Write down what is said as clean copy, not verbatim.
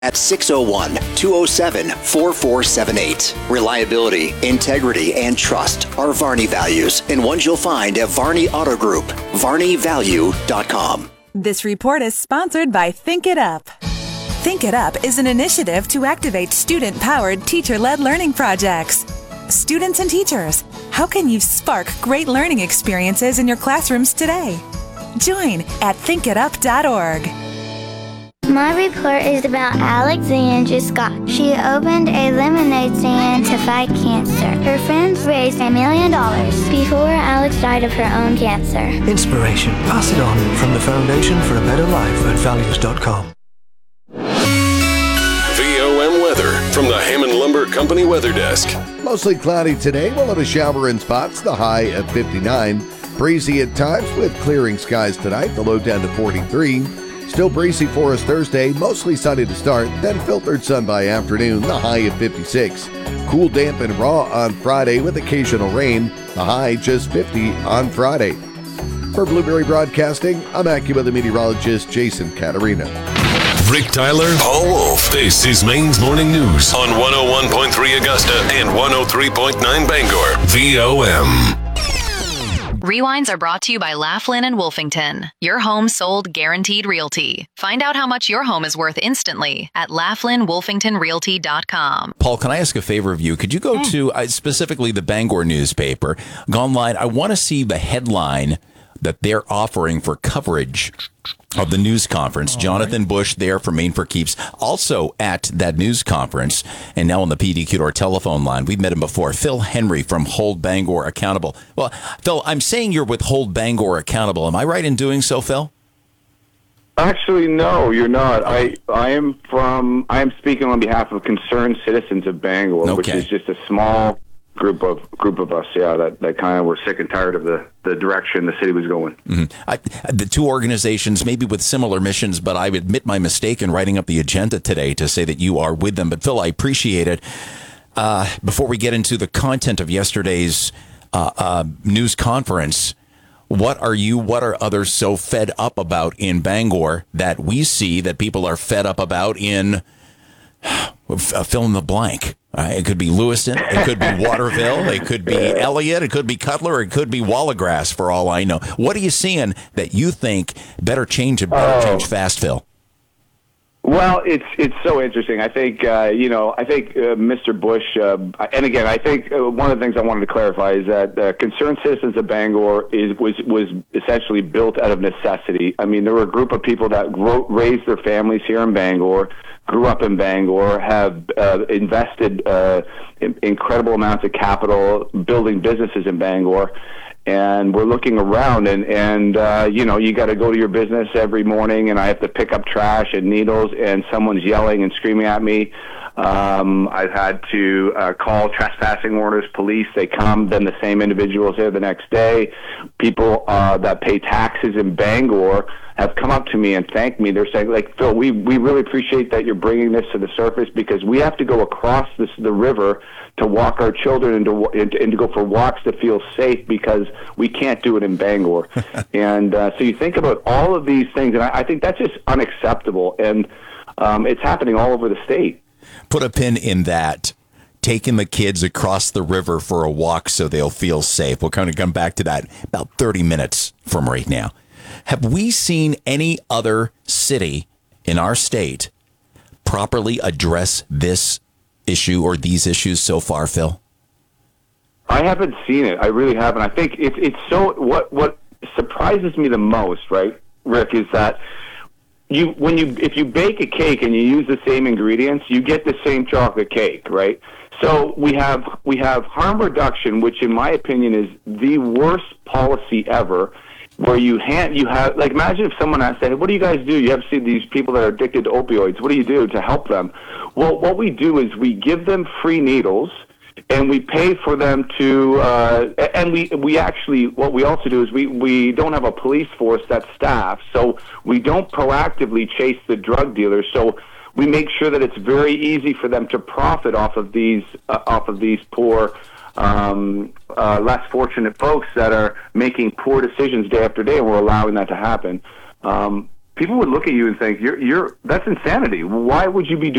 at 601-207-4478. Reliability, integrity, and trust are Varney values and ones you'll find at Varney Auto Group, varneyvalue.com. This report is sponsored by Think It Up. Think It Up is an initiative to activate student-powered, teacher-led learning projects. Students and teachers, how can you spark great learning experiences in your classrooms today? Join at thinkitup.org. My report is about Alexandra Scott. She opened a lemonade stand to fight cancer. Her friends raised $1 million before Alex died of her own cancer. Inspiration. Pass it on from the Foundation for a Better Life at values.com. VOM weather from the Hammond Lumber Company Weather Desk. Mostly cloudy today. We'll have a shower in spots, the high at 59. Breezy at times with clearing skies tonight, the low down to 43. Still breezy for us Thursday, mostly sunny to start, then filtered sun by afternoon, the high at 56. Cool, damp, and raw on Friday with occasional rain, the high just 50 on Friday. For Blueberry Broadcasting, I'm AccuWeather meteorologist Jason Caterina. Rick Tyler, Paul Wolf. This is Maine's Morning News on 101.3 Augusta and 103.9 Bangor. VOM. Rewinds are brought to you by Laughlin and Wolfington. Your home sold guaranteed realty. Find out how much your home is worth instantly at LaughlinWolfingtonRealty.com. Paul, can I ask a favor of you? Could you go to specifically the Bangor newspaper, go online? I want to see the headline that they're offering for coverage of the news conference. Jonathan Bush there from Maine for Keeps, also at that news conference, and now on the PDQ telephone line. We've met him before. Phil Henry from Hold Bangor Accountable. Well, Phil, I'm saying you're with Hold Bangor Accountable. Am I right in doing so, Phil? Actually, no, you're not. I am speaking on behalf of Concerned Citizens of Bangor, which is just a small group of us, that kind of were sick and tired of the direction the city was going. Mm-hmm. The two organizations, maybe with similar missions, but I admit my mistake in writing up the agenda today to say that you are with them. But Phil, I appreciate it. Before we get into the content of yesterday's news conference, what are others so fed up about in Bangor that we see that people are fed up about in fill in the blank? It could be Lewiston, it could be Waterville, it could be Elliott, it could be Cutler, or it could be Wallagrass, for all I know. What are you seeing that you think better change fast, Phil? Well, it's so interesting. I think Mr. Bush, and again, I think one of the things I wanted to clarify is that Concerned Citizens of Bangor was essentially built out of necessity. I mean, there were a group of people that raised their families here in Bangor, grew up in Bangor, have invested incredible amounts of capital building businesses in Bangor. And we're looking around, and you got to go to your business every morning, and I have to pick up trash and needles, and someone's yelling and screaming at me. I've had to call trespassing orders, police. They come, then the same individuals there the next day. People that pay taxes in Bangor have come up to me and thanked me. They're saying, like, Phil, we really appreciate that you're bringing this to the surface, because we have to go across the river to walk our children and to go for walks to feel safe, because we can't do it in Bangor. And so you think about all of these things, and I think that's just unacceptable, and it's happening all over the state. Put a pin in that. Taking the kids across the river for a walk so they'll feel safe. We'll kind of come back to that about 30 minutes from right now. Have we seen any other city in our state properly address this issue or these issues so far, Phil? I haven't seen it. I really haven't. I think it's so. What surprises me the most, right, Rick, is that if you bake a cake and you use the same ingredients, you get the same chocolate cake, right? So we have harm reduction, which in my opinion is the worst policy ever. Where you have, like, imagine if someone asked, hey, what do you guys do? You have to see these people that are addicted to opioids. What do you do to help them? Well, what we do is we give them free needles, and we pay for them to, and we actually, what we also do is we don't have a police force that's staffed, so we don't proactively chase the drug dealers. So we make sure that it's very easy for them to profit off of these poor, less fortunate folks that are making poor decisions day after day, and we're allowing that to happen. people would look at you and think, that's insanity. Why would you be doing